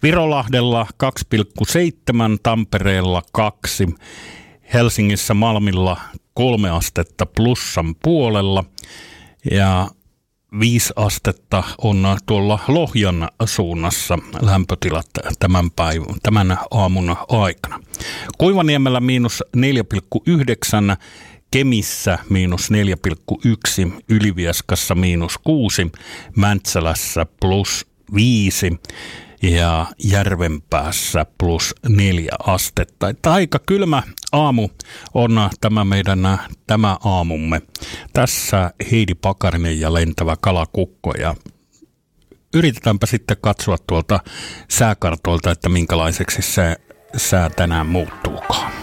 Virolahdella 2,7, Tampereella 2, Helsingissä Malmilla 3 astetta plussan puolella ja 5 astetta on tuolla Lohjan suunnassa lämpötilat tämän aamun aikana. Kuivaniemellä -4,9, Kemissä -4,1, Ylivieskassa -6, Mäntsälässä +5 ja Järvenpäässä +4 astetta. Että aika kylmä aamu on tämä aamumme. Tässä Heidi Pakarinen ja lentävä kalakukko ja yritetäänpä sitten katsoa tuolta sääkartoilta, että minkälaiseksi se sää tänään muuttuukaan.